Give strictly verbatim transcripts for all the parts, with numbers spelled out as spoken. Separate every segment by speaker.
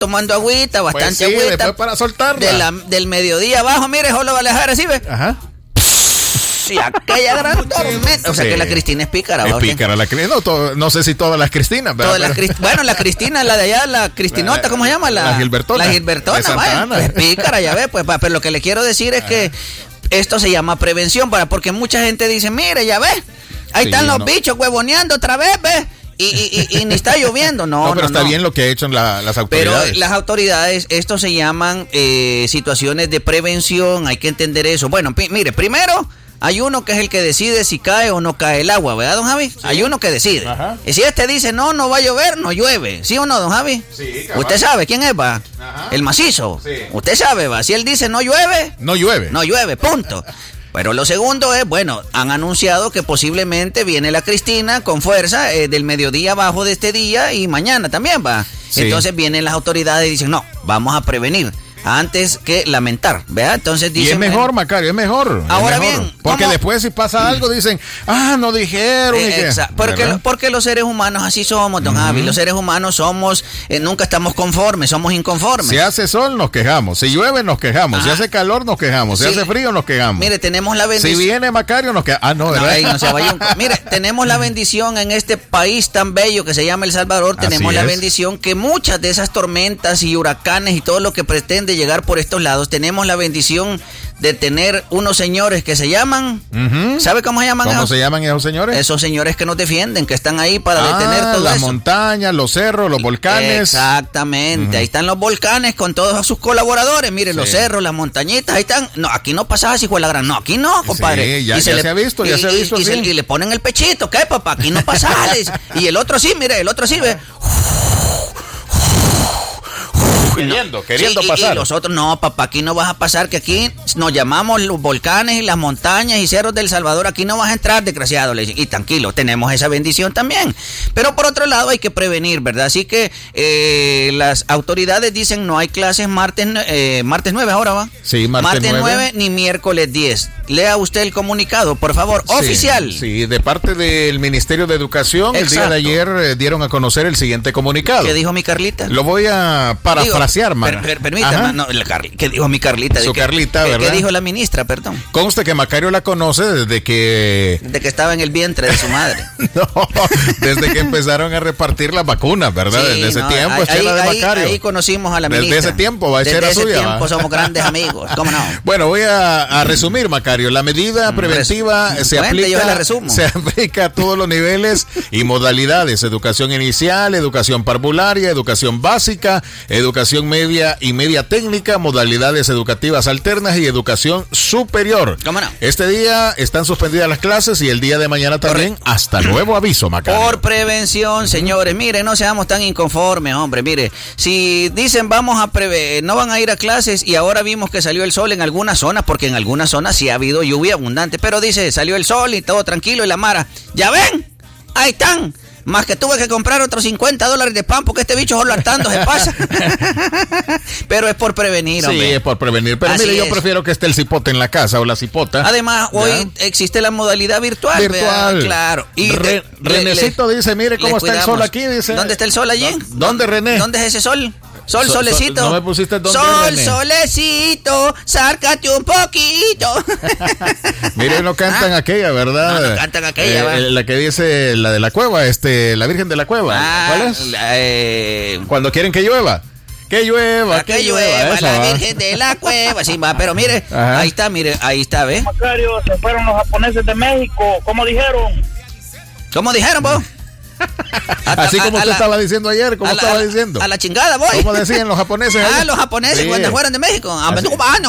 Speaker 1: tomando agüita, bastante
Speaker 2: pues sí,
Speaker 1: agüita.
Speaker 2: después para soltarla.
Speaker 1: De la, del mediodía abajo, mire, solo va a dejar así, ¿ve?
Speaker 2: Ajá.
Speaker 1: Sí, aquella gran tormenta. O sea
Speaker 2: Sí.
Speaker 1: que la Cristina es pícara,
Speaker 2: Es
Speaker 1: ¿va?
Speaker 2: pícara la Cristina. No, todo- no sé si todas las Cristinas, ¿verdad?
Speaker 1: Todas las
Speaker 2: Pero-
Speaker 1: Crist- bueno, la Cristina, la de allá, la Cristinota, ¿cómo se llama? La,
Speaker 2: La Gilbertona.
Speaker 1: La Gilbertona,
Speaker 2: De Santa
Speaker 1: vaya,
Speaker 2: Ana.
Speaker 1: pues pícara, ya ves, pues, pa- pero lo que le quiero decir es que esto se llama prevención, para, porque mucha gente dice, mire, ya ves, ahí
Speaker 2: Sí,
Speaker 1: están los
Speaker 2: no.
Speaker 1: bichos huevoneando otra vez, ¿ves? Y, y, y, y ni está lloviendo, no,
Speaker 2: No,
Speaker 1: no,
Speaker 2: pero está
Speaker 1: no.
Speaker 2: bien lo que han hecho la- las
Speaker 1: Pero
Speaker 2: autoridades.
Speaker 1: las autoridades, esto se llaman eh, situaciones de prevención, hay que entender eso. Bueno, pi- mire, primero hay uno que es el que decide si cae o no cae el agua, ¿verdad, don Javi? Hay uno que decide.
Speaker 2: Ajá.
Speaker 1: Y si este dice no, no va a llover, no llueve. ¿Sí o no, don Javi?
Speaker 2: Sí, cabal.
Speaker 1: Usted sabe quién es, va.
Speaker 2: Ajá.
Speaker 1: El macizo.
Speaker 2: Sí.
Speaker 1: Usted sabe, va. Si él dice no llueve,
Speaker 2: No llueve.
Speaker 1: no llueve, punto. Pero lo segundo es, bueno, han anunciado que posiblemente viene la Cristina con fuerza eh, del mediodía abajo de este día y mañana también va.
Speaker 2: Sí.
Speaker 1: Entonces vienen las autoridades y dicen, no, vamos a prevenir antes que lamentar, ¿verdad? Entonces
Speaker 2: Y
Speaker 1: dicen...
Speaker 2: es mejor, Macario, es mejor.
Speaker 1: Ahora
Speaker 2: es mejor.
Speaker 1: bien,
Speaker 2: Porque
Speaker 1: ¿cómo?
Speaker 2: después si pasa algo dicen, ah, no dijeron. y
Speaker 1: Eh,
Speaker 2: que-
Speaker 1: exa- porque,
Speaker 2: ¿verdad?
Speaker 1: porque los seres humanos así somos, don Javi. Los seres humanos somos, eh, nunca estamos conformes, somos inconformes.
Speaker 2: Si hace sol, nos quejamos. Si llueve, nos quejamos. Si
Speaker 1: Ajá.
Speaker 2: hace calor, nos quejamos. Si
Speaker 1: Sí.
Speaker 2: hace frío, nos quejamos.
Speaker 1: Mire, tenemos la
Speaker 2: si
Speaker 1: bendición...
Speaker 2: viene Macario, nos quejamos. Ah, no,
Speaker 1: No,
Speaker 2: ¿verdad?
Speaker 1: ey, no se vaya un- Mire, tenemos la bendición en este país tan bello que se llama El Salvador,
Speaker 2: Así
Speaker 1: tenemos la
Speaker 2: es.
Speaker 1: bendición que muchas de esas tormentas y huracanes y todo lo que pretende llegar por estos lados, tenemos la bendición de tener unos señores que se llaman,
Speaker 2: Ujú.
Speaker 1: ¿sabe cómo se llaman
Speaker 2: ¿Cómo
Speaker 1: esos?
Speaker 2: se llaman esos señores?
Speaker 1: Esos señores que nos defienden, que están ahí para
Speaker 2: Ah,
Speaker 1: detener todo
Speaker 2: las
Speaker 1: eso.
Speaker 2: montañas, los cerros, los volcanes.
Speaker 1: Exactamente, ahí están los volcanes con todos sus colaboradores, miren, los
Speaker 2: Sí.
Speaker 1: cerros, las montañitas, ahí están. No, aquí no pasaba así, fue la gran. No, aquí no, compadre.
Speaker 2: Sí, ya- ya se ha visto, ya
Speaker 1: y-
Speaker 2: se ha
Speaker 1: y-
Speaker 2: visto
Speaker 1: y, se-
Speaker 2: así.
Speaker 1: y le ponen el pechito, ¿qué, papá? Aquí no pasaba. le dice. Y el otro sí, mire, el otro sí, ve.
Speaker 2: Queriendo, queriendo
Speaker 1: Sí, y-
Speaker 2: pasar.
Speaker 1: Y los otros, no, papá, aquí no vas a pasar, que aquí nos llamamos los volcanes y las montañas y cerros del Salvador, aquí no vas a entrar, desgraciado, le dicen. Y tranquilo, tenemos esa bendición también. Pero por otro lado hay que prevenir, ¿verdad? Así que eh, las autoridades dicen no hay clases martes, eh, martes nueve ahora, ¿va?
Speaker 2: Sí, martes nueve.
Speaker 1: ni miércoles diez. Lea usted el comunicado, por favor,
Speaker 2: Sí,
Speaker 1: oficial.
Speaker 2: Sí, de parte del Ministerio de Educación, el día
Speaker 1: Exacto.
Speaker 2: de ayer eh, dieron a conocer el siguiente comunicado.
Speaker 1: ¿Qué dijo mi Carlita?
Speaker 2: Lo voy a parafrasear,
Speaker 1: Digo,
Speaker 2: Mara.
Speaker 1: per- per- permítame,
Speaker 2: Ajá.
Speaker 1: no, la Carli- ¿qué dijo mi Carlita? ¿De
Speaker 2: Su
Speaker 1: qué-
Speaker 2: Carlita,
Speaker 1: qué-
Speaker 2: ¿verdad?
Speaker 1: ¿Qué dijo la ministra, perdón?
Speaker 2: Conste que Macario la conoce desde que...
Speaker 1: De que estaba en el vientre de su madre.
Speaker 2: No, desde que empezaron a repartir las vacunas, ¿verdad?
Speaker 1: Sí,
Speaker 2: desde ese
Speaker 1: no,
Speaker 2: tiempo
Speaker 1: ahí,
Speaker 2: es chela de
Speaker 1: ahí-
Speaker 2: Macario.
Speaker 1: ahí conocimos a la
Speaker 2: Desde
Speaker 1: ministra.
Speaker 2: ese tiempo, va a
Speaker 1: Desde
Speaker 2: ser a
Speaker 1: ese
Speaker 2: suya,
Speaker 1: tiempo
Speaker 2: va.
Speaker 1: somos grandes amigos, ¿cómo no?
Speaker 2: Bueno, voy a, a resumir, Macario. La medida preventiva
Speaker 1: Res-
Speaker 2: se
Speaker 1: cuente, yo
Speaker 2: aplica,
Speaker 1: se la resumo.
Speaker 2: se aplica a todos los niveles y modalidades: educación inicial, educación parvularia, educación básica, educación media y media técnica, modalidades educativas alternas y educación superior.
Speaker 1: ¿Cómo no?
Speaker 2: Este día están suspendidas las clases y el día de mañana también, hasta nuevo aviso, Macario.
Speaker 1: Por prevención, señores, mire, no seamos tan inconformes, hombre, mire, si dicen vamos a prever, no van a ir a clases y ahora vimos que salió el sol en algunas zonas, porque en algunas zonas sí ha habido lluvia abundante, pero dice, salió el sol y todo tranquilo y la mara, ¿ya ven? Ahí están. Más que tuve que comprar otros cincuenta dólares de pan porque este bicho solo hartando se pasa. Pero es por prevenir,
Speaker 2: Sí,
Speaker 1: hombre.
Speaker 2: es por prevenir. Pero
Speaker 1: Así
Speaker 2: mire, yo
Speaker 1: es.
Speaker 2: prefiero que esté el cipote en la casa o la cipota.
Speaker 1: Además, hoy
Speaker 2: ¿Ya?
Speaker 1: existe la modalidad virtual.
Speaker 2: Virtual.
Speaker 1: ¿verdad? Claro. Y
Speaker 2: Re-
Speaker 1: le-
Speaker 2: Renecito
Speaker 1: le-
Speaker 2: dice, mire cómo
Speaker 1: le
Speaker 2: está el
Speaker 1: cuidamos.
Speaker 2: sol aquí, dice.
Speaker 1: ¿Dónde está el sol allí?
Speaker 2: ¿Dónde, René?
Speaker 1: ¿Dónde es ese sol? Sol,
Speaker 2: So-
Speaker 1: solecito.
Speaker 2: so- no me pusiste dónde,
Speaker 1: Sol,
Speaker 2: René.
Speaker 1: solecito, sárcate un poquito.
Speaker 2: Mire, no cantan
Speaker 1: Ah.
Speaker 2: aquella, ¿verdad?
Speaker 1: No, no cantan aquella, va.
Speaker 2: La que dice la de la cueva, este, la Virgen de la Cueva.
Speaker 1: Ah,
Speaker 2: ¿Cuál es?
Speaker 1: la, eh,
Speaker 2: Cuando quieren que llueva. Que llueva,
Speaker 1: que llueva,
Speaker 2: esa
Speaker 1: la
Speaker 2: va.
Speaker 1: Virgen de la Cueva. Sí, va, pero mire,
Speaker 2: Ajá.
Speaker 1: ahí está, mire, ahí está, ¿ves?
Speaker 3: Macario, se fueron los japoneses de México, como dijeron.
Speaker 1: ¿Cómo dijeron vos? A-
Speaker 2: Así
Speaker 1: a-
Speaker 2: como
Speaker 1: a
Speaker 2: usted
Speaker 1: la-
Speaker 2: estaba diciendo ayer, como
Speaker 1: a la-
Speaker 2: estaba
Speaker 1: a la-
Speaker 2: diciendo.
Speaker 1: A la chingada, voy.
Speaker 2: ¿Cómo decían los japoneses?
Speaker 1: Ah,
Speaker 2: allá?
Speaker 1: los japoneses
Speaker 2: Sí.
Speaker 1: cuando fueron de México.
Speaker 2: Así.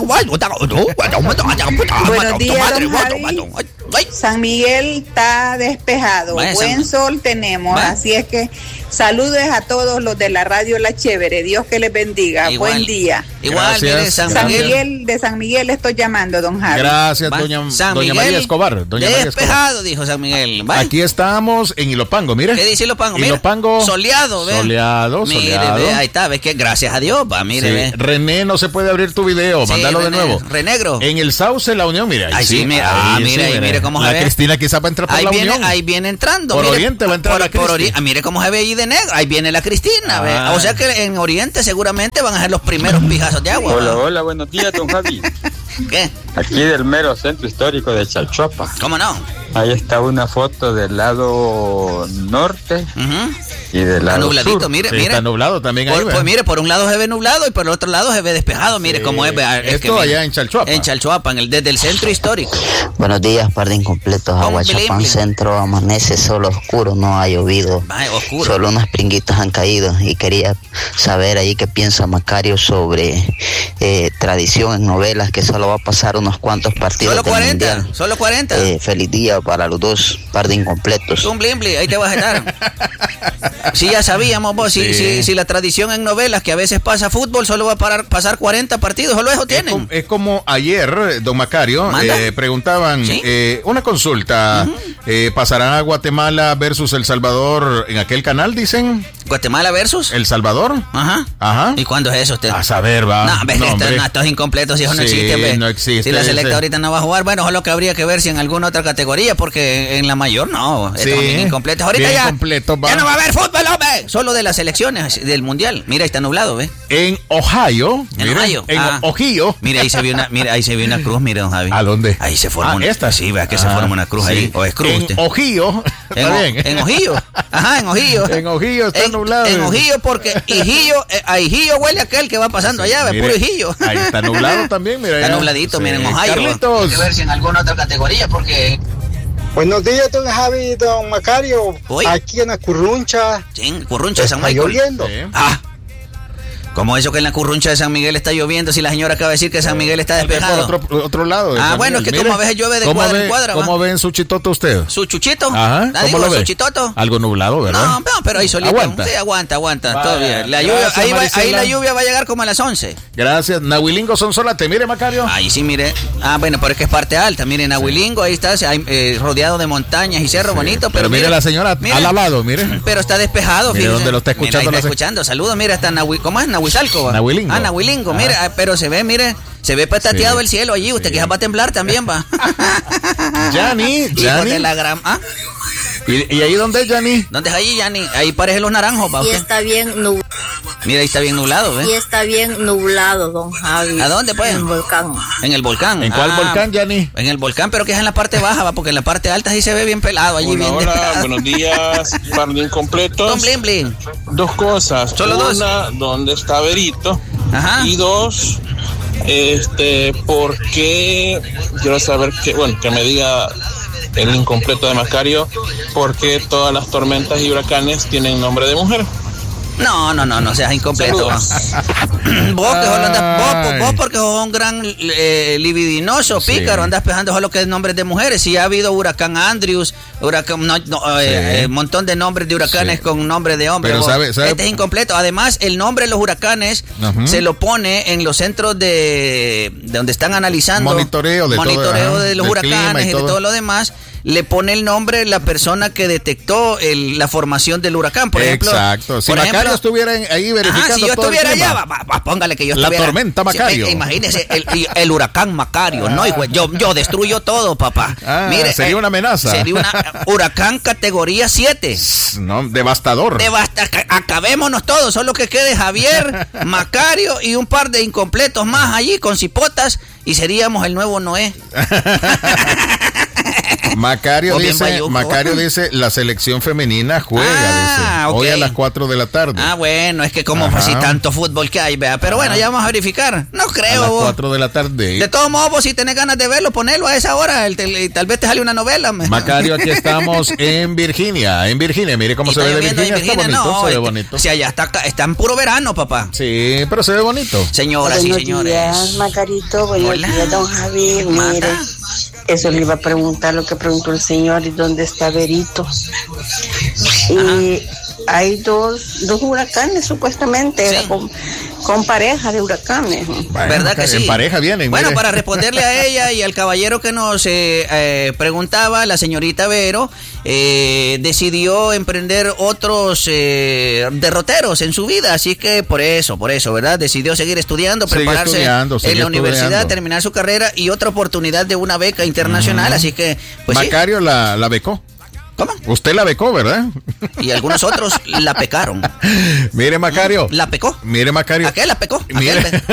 Speaker 4: Buenos días, don Javi. San Miguel está despejado,
Speaker 1: Vaya,
Speaker 4: buen
Speaker 1: San-
Speaker 4: sol tenemos,
Speaker 1: Va.
Speaker 4: así es que saludos a todos los de la radio La Chévere, Dios que les bendiga,
Speaker 1: Igual.
Speaker 4: buen día.
Speaker 1: Igual,
Speaker 2: Gracias.
Speaker 1: mire, San
Speaker 4: San
Speaker 1: Miguel.
Speaker 4: Miguel, de San Miguel le estoy llamando, don Javi.
Speaker 2: Gracias,
Speaker 1: Va.
Speaker 2: doña,
Speaker 1: San
Speaker 2: doña
Speaker 1: Miguel,
Speaker 2: María Escobar. Doña María Escobar.
Speaker 1: despejado, dijo San Miguel. Va.
Speaker 2: Aquí estamos en Ilopango, mire.
Speaker 1: ¿Qué dice Ilopango? Mira,
Speaker 2: Ilopango.
Speaker 1: soleado, ¿ve?
Speaker 2: Soleado,
Speaker 1: Mire,
Speaker 2: soleado.
Speaker 1: ve, ahí está, ves que gracias a Dios, va, mire,
Speaker 2: Sí.
Speaker 1: ve.
Speaker 2: René, no se puede abrir tu video,
Speaker 1: Sí,
Speaker 2: mándalo de
Speaker 1: René,
Speaker 2: nuevo.
Speaker 1: Renegro.
Speaker 2: En el Sauce La Unión, mire. Ahí
Speaker 1: Ay, sí, mira, ah,
Speaker 2: ahí
Speaker 1: mire, ahí, mire cómo se
Speaker 2: La
Speaker 1: ve.
Speaker 2: Cristina quizá va a entrar por
Speaker 1: Ahí
Speaker 2: La
Speaker 1: viene,
Speaker 2: Unión.
Speaker 1: ahí viene entrando.
Speaker 2: Por
Speaker 1: mire,
Speaker 2: Oriente va a entrar
Speaker 1: por,
Speaker 2: la
Speaker 1: por
Speaker 2: Cristi.
Speaker 1: Ori- ah, mire cómo se ve ahí de negro. Ahí viene la Cristina, ¿ve? O sea que en Oriente seguramente van a ser los primeros pijazos de agua.
Speaker 5: Hola, ¿no? Hola, buenos días, don Javi.
Speaker 1: ¿Qué?
Speaker 5: Aquí del mero centro histórico de Chalchuapa.
Speaker 1: ¿Cómo no?
Speaker 5: Ahí está una foto del lado norte uh-huh. y del lado
Speaker 1: nubladito,
Speaker 5: sur.
Speaker 1: Mire,
Speaker 2: sí,
Speaker 1: mire.
Speaker 2: Está nublado también ahí.
Speaker 1: Por, pues mire, por un lado se ve nublado y por el otro lado se ve despejado. Mire sí. cómo es. es
Speaker 2: Esto
Speaker 1: que,
Speaker 2: allá
Speaker 1: mire,
Speaker 2: en Chalchuapa.
Speaker 1: En Chalchuapa, en el, desde el centro histórico.
Speaker 6: Buenos días, par de incompletos. Aguachapán Centro amanece solo oscuro, no ha llovido.
Speaker 1: Ay, oscuro.
Speaker 6: Solo unas pringuitas han caído. Y quería saber ahí qué piensa Macario sobre eh, tradición en novelas, que solo va a pasar unos cuantos partidos.
Speaker 1: Solo cuarenta,
Speaker 6: mundial.
Speaker 1: solo cuarenta.
Speaker 6: Eh, feliz día para los dos, par de incompletos.
Speaker 1: Un blimbli, ahí te vas a estar. Sí, ya sabíamos vos, sí. si, si, si la tradición en novelas que a veces pasa fútbol, solo va a parar, pasar cuarenta partidos, solo eso tienen.
Speaker 2: Es como, es como ayer, don Macario, eh, preguntaban, ¿sí? eh, una consulta, uh-huh. eh, ¿pasarán a Guatemala versus El Salvador en aquel canal, dicen?
Speaker 1: ¿Guatemala versus?
Speaker 2: ¿El Salvador?
Speaker 1: Ajá.
Speaker 2: Ajá.
Speaker 1: ¿Y cuándo es eso usted?
Speaker 2: A saber, va.
Speaker 1: No, ves, no, esto, no, esto es incompleto, si eso
Speaker 2: sí,
Speaker 1: no existe, ve.
Speaker 2: no existe.
Speaker 1: Si la selecta
Speaker 2: ese.
Speaker 1: ahorita no va a jugar, bueno, solo que habría que ver si en alguna otra categoría, porque en la mayor no,
Speaker 2: sí,
Speaker 1: estos son incompletos. Ahorita
Speaker 2: bien
Speaker 1: ya,
Speaker 2: completo,
Speaker 1: ya no va a haber fútbol, hombre. Solo de las selecciones del mundial. Mira, ahí está nublado, ¿ve?
Speaker 2: En Ohio.
Speaker 1: En
Speaker 2: mire,
Speaker 1: Ohio.
Speaker 2: En
Speaker 1: ah.
Speaker 2: Ohio.
Speaker 1: Mira, ahí se vio una, mira, ahí se vio una cruz, mire, don Javi.
Speaker 2: ¿A dónde?
Speaker 1: Ahí se forma
Speaker 2: ah,
Speaker 1: una.
Speaker 2: Esta.
Speaker 1: Sí, vea que ah, se forma una cruz sí. ahí. O es cruz.
Speaker 2: En
Speaker 1: usted.
Speaker 2: Ohio.
Speaker 1: En, bien. en Ohio. Ajá, en Ohio.
Speaker 2: En Ohio está
Speaker 1: en,
Speaker 2: nublado.
Speaker 1: En Ohio porque Hijillo, eh, a Hijillo huele aquel que va pasando sí, allá, ve, puro Hijillo.
Speaker 2: Ahí está nublado también, mira.
Speaker 1: Está nubladito, sí. Miren, Ohio.
Speaker 2: Carlitos.
Speaker 1: Hay que ver si en alguna otra categoría porque...
Speaker 7: Buenos días, don Javi, don Macario.
Speaker 1: ¿Hoy?
Speaker 7: Aquí en la Curruncha.
Speaker 1: Sí, en Curruncha de San
Speaker 7: Está
Speaker 1: Michael.
Speaker 7: lloviendo.
Speaker 2: Sí.
Speaker 1: Ah. ¿Cómo eso que en la Curruncha de San Miguel está lloviendo si la señora acaba de decir que San Miguel está despejado?
Speaker 2: Por otro, otro lado.
Speaker 1: Ah, bueno, es que
Speaker 2: Mire,
Speaker 1: como a veces llueve de cuadra
Speaker 2: ve,
Speaker 1: en cuadra.
Speaker 2: ¿Cómo
Speaker 1: ¿va?
Speaker 2: ven su chitoto usted?
Speaker 1: ¿Su chuchito?
Speaker 2: Ajá,
Speaker 1: ¿La
Speaker 2: ¿cómo
Speaker 1: digo,
Speaker 2: lo ve?
Speaker 1: su chitoto?
Speaker 2: Algo nublado, ¿verdad?
Speaker 1: No, no, pero ahí solito.
Speaker 2: Aguanta.
Speaker 1: Sí, aguanta, aguanta.
Speaker 2: Vaya,
Speaker 1: todavía. La lluvia,
Speaker 2: gracias,
Speaker 1: ahí, va, ahí la
Speaker 2: Maricela.
Speaker 1: lluvia va a llegar como a las once.
Speaker 2: Gracias. Nahuilingo Sonsolate, mire, Macario.
Speaker 1: Ahí sí, mire. Ah, bueno, pero es que es parte alta. Miren, Nahuilingo, ahí está, hay, eh, rodeado de montañas y cerros sí, bonitos. Pero,
Speaker 2: pero mire, la señora mire, al lavado, mire.
Speaker 1: Pero está despejado,
Speaker 2: mire
Speaker 1: fíjese.
Speaker 2: dónde lo está escuchando.
Speaker 1: Mira, ahí está
Speaker 2: la
Speaker 1: escuchando. Saludos, mira, está Nahui, ¿cómo es? Nahuizalco.
Speaker 2: Nahuilingo.
Speaker 1: Ah, Nahuilingo, mira, pero se ve, mire, se ve petateado sí, el cielo allí. Usted sí. que va a temblar también, va.
Speaker 2: Yanni, Yanni.
Speaker 1: la gran... ¿Ah?
Speaker 2: ¿Y, ¿Y ahí dónde es, Yanni?
Speaker 1: ¿Dónde es ahí, Yanni? Ahí parecen los naranjos, va.
Speaker 8: Y está bien nublado.
Speaker 1: Mira, ahí está bien nublado, ¿ves?
Speaker 8: Y está bien nublado, don Javi.
Speaker 1: ¿A dónde, pues?
Speaker 8: En el volcán.
Speaker 1: En el volcán.
Speaker 2: ¿En cuál
Speaker 1: ah,
Speaker 2: volcán, Yanni?
Speaker 1: En el volcán, pero que es en la parte baja, va, porque en la parte alta sí se ve bien pelado allí.
Speaker 9: Hola,
Speaker 1: bien
Speaker 9: hola,
Speaker 1: pelado.
Speaker 9: buenos días, par de incompletos.
Speaker 1: Don Blin Blin.
Speaker 9: Dos cosas.
Speaker 1: ¿Solo
Speaker 9: Una,
Speaker 1: dos?
Speaker 9: Una, ¿dónde está Berito?
Speaker 1: Ajá.
Speaker 9: Y dos, este, ¿por qué? Quiero saber que, bueno, que me diga el incompleto de Macario, ¿por qué todas las tormentas y huracanes tienen nombre de mujer?
Speaker 1: No, no, no, no seas incompleto. vos, que solo andas, vos, vos porque sos un gran eh, libidinoso, sí. pícaro, andas pejando solo que es nombres de mujeres. Si ha habido huracán Andrews, huracán, no, no, sí. eh, un montón de nombres de huracanes sí. con nombre de hombre.
Speaker 2: Pero sabe, sabe,
Speaker 1: este es incompleto. Además, el nombre de los huracanes uh-huh. se lo pone en los centros de, de donde están analizando
Speaker 2: monitoreo de,
Speaker 1: monitoreo
Speaker 2: todo,
Speaker 1: de los huracanes y, y de todo lo demás. Le pone el nombre la persona que detectó el, la formación del huracán, por ejemplo.
Speaker 2: Exacto. Si
Speaker 1: por
Speaker 2: Macario
Speaker 1: ejemplo,
Speaker 2: estuviera ahí verificando
Speaker 1: ajá, si yo
Speaker 2: todo
Speaker 1: estuviera
Speaker 2: el
Speaker 1: allá, va, va, va, póngale que yo
Speaker 2: la
Speaker 1: estuviera.
Speaker 2: La tormenta Macario.
Speaker 1: Sí, imagínese, el, el huracán Macario, ¿no? Hijo, yo, yo destruyo todo, papá.
Speaker 2: Ah,
Speaker 1: Mire,
Speaker 2: sería
Speaker 1: eh,
Speaker 2: una amenaza.
Speaker 1: Sería una huracán categoría siete.
Speaker 2: No, devastador.
Speaker 1: Devasta, acabémonos todos, solo que quede Javier, Macario y un par de incompletos más allí con cipotas y seríamos el nuevo Noé.
Speaker 2: Macario dice, Macario dice, la selección femenina juega,
Speaker 1: ah,
Speaker 2: dice, hoy
Speaker 1: okay.
Speaker 2: a las cuatro de la tarde.
Speaker 1: Ah, bueno, es que como pues, si tanto fútbol que hay, vea, pero bueno, ya vamos a verificar. No creo.
Speaker 2: A las cuatro de la tarde.
Speaker 1: De todos modos, vos, si tenés ganas de verlo, ponelo a esa hora, el, el, tal vez te sale una novela.
Speaker 2: Macario, aquí estamos en Virginia, en Virginia, mire cómo se ve de Virginia,
Speaker 1: Virginia,
Speaker 2: está bonito,
Speaker 1: no,
Speaker 2: se ve
Speaker 1: este,
Speaker 2: bonito.
Speaker 1: O sea, ya está, está en puro verano, papá.
Speaker 2: Sí, pero se ve bonito.
Speaker 1: Señoras
Speaker 4: buenos
Speaker 1: y señores.
Speaker 4: Buenos días, Macarito, buenos
Speaker 1: Hola.
Speaker 4: días, don Javier, mire. Eso le iba a preguntar lo que preguntó el señor, ¿y dónde está Berito? Y hay dos, dos huracanes supuestamente,
Speaker 1: sí.
Speaker 4: con, con pareja de huracanes.
Speaker 2: Bueno,
Speaker 1: ¿verdad que sí?
Speaker 2: En pareja vienen.
Speaker 1: Bueno,
Speaker 2: mire.
Speaker 1: para responderle a ella y al caballero que nos eh, eh, preguntaba, la señorita Vero eh, decidió emprender otros eh, derroteros en su vida, así que por eso, por eso, ¿verdad? Decidió seguir estudiando,
Speaker 2: sigue
Speaker 1: prepararse
Speaker 2: estudiando,
Speaker 1: en la universidad,
Speaker 2: estudiando.
Speaker 1: terminar su carrera y otra oportunidad de una beca internacional, uh-huh. así que... Pues,
Speaker 2: Macario
Speaker 1: sí.
Speaker 2: la, la becó.
Speaker 1: ¿Cómo?
Speaker 2: Usted la becó, ¿verdad?
Speaker 1: Y algunos otros la pecaron.
Speaker 2: Mire, Macario.
Speaker 1: ¿La pecó?
Speaker 2: Mire, Macario.
Speaker 1: ¿A qué la pecó? ¿A
Speaker 2: Mire,
Speaker 1: qué?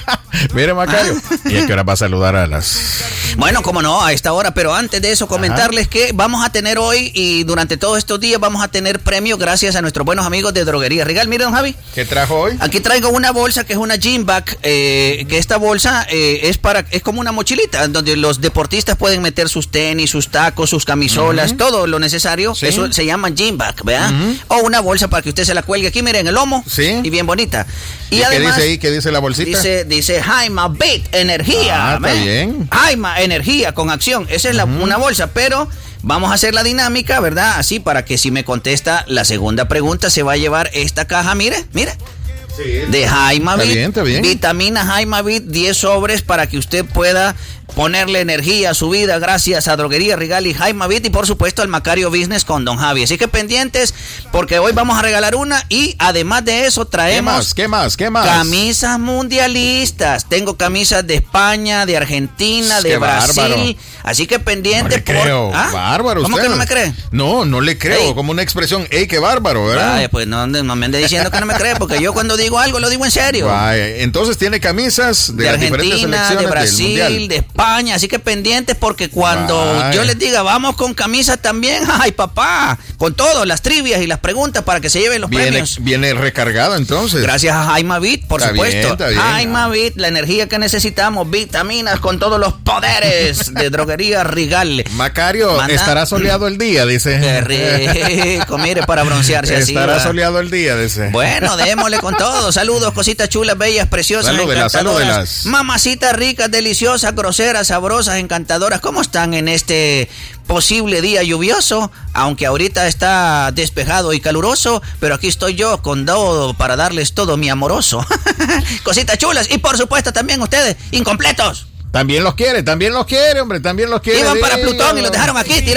Speaker 2: Mire, Macario. ¿Y a qué hora va a saludar a las...?
Speaker 1: Bueno, como no, a esta hora, pero antes de eso comentarles Ajá. que vamos a tener hoy y durante todos estos días vamos a tener premios gracias a nuestros buenos amigos de Droguería Regal. Mire, don Javi.
Speaker 2: ¿Qué trajo hoy?
Speaker 1: Aquí traigo una bolsa que es una gym bag, eh, que esta bolsa eh, es para es como una mochilita donde los deportistas pueden meter sus tenis, sus tacos, sus camisolas, uh-huh. todo lo necesario. ¿Sí? Eso se llama gym bag, ¿verdad? Uh-huh. O una bolsa para que usted se la cuelgue aquí, miren, en el lomo.
Speaker 2: Sí.
Speaker 1: Y bien bonita. Y,
Speaker 2: ¿Y
Speaker 1: además,
Speaker 2: qué dice ahí? ¿Qué dice la bolsita?
Speaker 1: Dice, dice Jaima Beat, energía.
Speaker 2: Ah, está bien.
Speaker 1: Jaima, energía con acción. Esa es la, uh-huh. una bolsa, pero vamos a hacer la dinámica, ¿verdad? Así para que si me contesta la segunda pregunta se va a llevar esta caja, mire, mire. Sí, de Jaima Beat. Está bien, está bien. Vitamina Jaima Beat, diez sobres para que usted pueda ponerle energía a su vida gracias a Droguería Regal y Jaima Beat y por supuesto al Macario Business con Don Javi. Así que pendientes porque hoy vamos a regalar una y además de eso traemos
Speaker 2: ¿Qué más? ¿Qué más? ¿Qué más?
Speaker 1: Camisas mundialistas. Tengo camisas de España, de Argentina, de
Speaker 2: qué
Speaker 1: Brasil.
Speaker 2: Bárbaro.
Speaker 1: Así que pendientes.
Speaker 2: No le creo.
Speaker 1: ¿Ah?
Speaker 2: Bárbaro.
Speaker 1: ¿Cómo
Speaker 2: usted?
Speaker 1: que no me cree?
Speaker 2: No, no le creo.
Speaker 1: Ey.
Speaker 2: Como una expresión. ¡Ey, qué bárbaro! ¿Verdad?
Speaker 1: Vaya, pues no, no me ande diciendo que no me cree porque yo cuando digo algo lo digo en serio.
Speaker 2: Vaya, entonces tiene camisas de,
Speaker 1: de
Speaker 2: las diferentes
Speaker 1: Argentina,
Speaker 2: selecciones
Speaker 1: de Brasil,
Speaker 2: del mundial.
Speaker 1: de España. Así que pendientes porque cuando
Speaker 2: Vaya.
Speaker 1: yo les diga vamos con camisas también, ay papá, con todo, las trivias y las preguntas para que se lleven los
Speaker 2: viene,
Speaker 1: premios.
Speaker 2: Viene recargado entonces.
Speaker 1: Gracias a Jaima Beat, por
Speaker 2: está
Speaker 1: supuesto.
Speaker 2: Bien, está bien.
Speaker 1: Jaima Beat, la energía que necesitamos, vitaminas con todos los poderes de Droguería Regal.
Speaker 2: Macario, Manda. estará soleado el día, dice.
Speaker 1: Qué rico, mire, para broncearse así.
Speaker 2: Estará
Speaker 1: ¿verdad?
Speaker 2: soleado el día, dice.
Speaker 1: Bueno, démosle con todo. Saludos, cositas chulas, bellas, preciosas,
Speaker 2: salúdelas,
Speaker 1: encantadoras.
Speaker 2: salúdelas.
Speaker 1: Mamacitas ricas, deliciosas, groseras, sabrosas, encantadoras. ¿Cómo están en este posible día lluvioso? Aunque ahorita está despejado y caluroso, pero aquí estoy yo con todo para darles todo mi amoroso. Cositas chulas y por supuesto también ustedes, incompletos.
Speaker 2: También los quiere, también los quiere, hombre, también los quiere.
Speaker 1: Iban para Plutón y los dejaron aquí tirados.